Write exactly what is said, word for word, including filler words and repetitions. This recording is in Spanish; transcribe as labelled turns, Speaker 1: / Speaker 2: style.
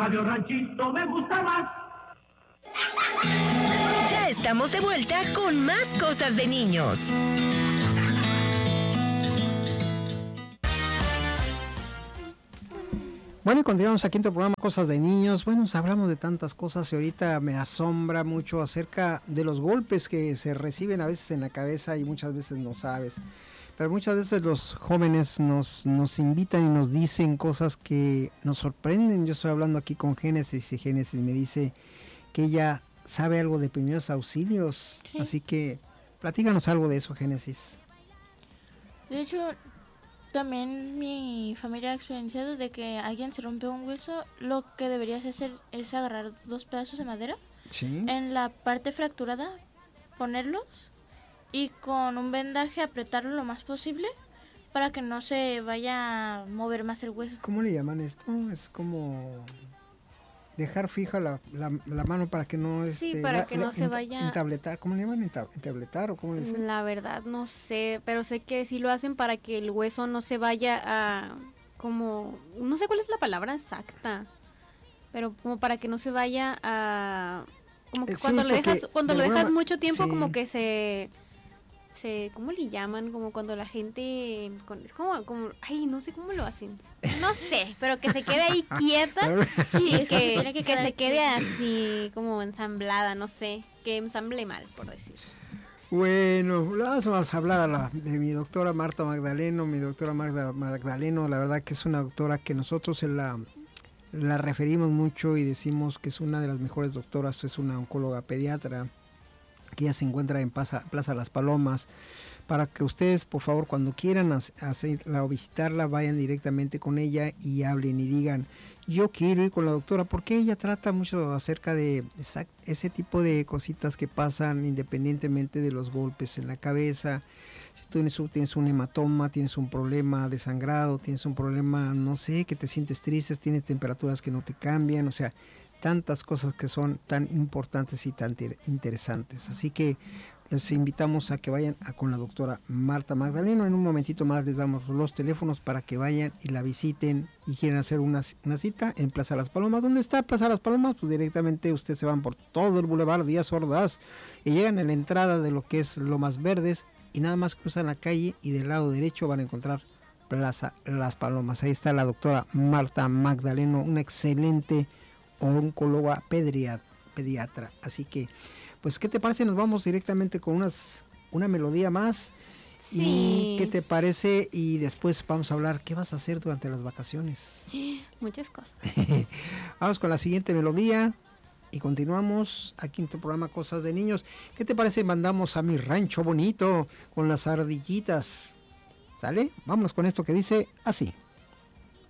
Speaker 1: Radio Ranchito me gusta más.
Speaker 2: Ya estamos de vuelta con más cosas de niños.
Speaker 3: Bueno, y continuamos aquí en tu programa Cosas de Niños. Bueno, hablamos de tantas cosas y ahorita me asombra mucho acerca de los golpes que se reciben a veces en la cabeza y muchas veces no sabes. Pero muchas veces los jóvenes nos, nos invitan y nos dicen cosas que nos sorprenden. Yo estoy hablando aquí con Génesis y Génesis me dice que ella sabe algo de primeros auxilios. Sí. Así que platícanos algo de eso, Génesis.
Speaker 4: De hecho, también mi familia ha experienciado de que alguien se rompe un hueso. Lo que deberías hacer es agarrar dos pedazos de madera.
Speaker 3: Sí.
Speaker 4: En la parte fracturada, ponerlos y con un vendaje apretarlo lo más posible para que no se vaya a mover más el hueso.
Speaker 3: ¿Cómo le llaman esto? Es como dejar fija la, la, la mano para que no
Speaker 5: sí,
Speaker 3: este,
Speaker 5: para
Speaker 3: la,
Speaker 5: que no
Speaker 3: la,
Speaker 5: se
Speaker 3: ent,
Speaker 5: vaya
Speaker 3: entabletar. ¿Cómo le llaman? ¿Entabletar o cómo le dicen?
Speaker 5: La verdad no sé, pero sé que sí lo hacen para que el hueso no se vaya a como no sé cuál es la palabra exacta, pero como para que no se vaya a como que
Speaker 3: eh,
Speaker 5: cuando
Speaker 3: sí,
Speaker 5: le dejas cuando lo dejas mucho tiempo
Speaker 4: sí.
Speaker 5: como que se se ¿cómo le llaman? Como cuando la gente es como como ay, no sé cómo lo hacen. No sé, pero que se quede ahí quieta. Sí, es que, que, que se quede así como ensamblada, no sé, que ensamble mal, por decir.
Speaker 3: Bueno, vamos a hablar a la, de mi doctora Marta Magdaleno. Mi doctora Marta Magdaleno, la verdad que es una doctora que nosotros se la, la referimos mucho y decimos que es una de las mejores doctoras, es una oncóloga pediatra, que ella se encuentra en Plaza, Plaza Las Palomas, para que ustedes, por favor, cuando quieran hacerla o visitarla, vayan directamente con ella y hablen y digan, yo quiero ir con la doctora, porque ella trata mucho acerca de esa, ese tipo de cositas que pasan independientemente de los golpes en la cabeza. Si tú tienes, tienes un hematoma, tienes un problema de sangrado, tienes un problema, no sé, que te sientes triste, tienes temperaturas que no te cambian, o sea, tantas cosas que son tan importantes y tan interesantes. Así que les invitamos a que vayan a con la doctora Marta Magdaleno. En un momentito más les damos los teléfonos para que vayan y la visiten y quieren hacer una, una cita en Plaza Las Palomas. ¿Dónde está Plaza Las Palomas? Pues directamente ustedes se van por todo el Boulevard Díaz Ordaz y llegan a la entrada de lo que es Lomas Verdes y nada más cruzan la calle y del lado derecho van a encontrar Plaza Las Palomas. Ahí está la doctora Marta Magdaleno, una excelente oncóloga pediatra, pediatra. Así que, pues, ¿qué te parece? Nos vamos directamente con unas una melodía más.
Speaker 5: Sí.
Speaker 3: ¿Y qué te parece? Y después vamos a hablar qué vas a hacer durante las vacaciones.
Speaker 5: Muchas cosas.
Speaker 3: Vamos con la siguiente melodía y continuamos aquí en tu programa Cosas de Niños. ¿Qué te parece? Mandamos a mi rancho bonito con las ardillitas. ¿Sale? Vámonos con esto que dice así.